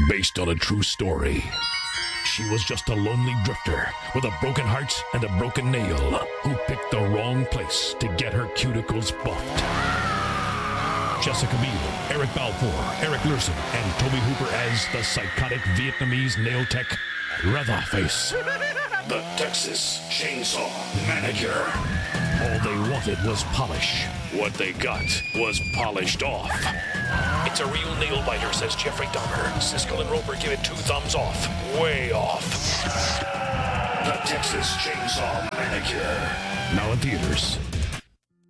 Based on a true story. She was just a lonely drifter with a broken heart and a broken nail who picked the wrong place to get her cuticles buffed. Jessica Biel, Eric Balfour, Eric Larson, and Toby Hooper as the psychotic Vietnamese nail tech, Leatherface. The Texas Chainsaw Manicure. All they wanted was polish. What they got was polished off. It's a real nail biter, says Jeffrey Dahmer. Siskel and Roper give it 2 thumbs off. Way off. The Texas Chainsaw Manicure. Now in theaters.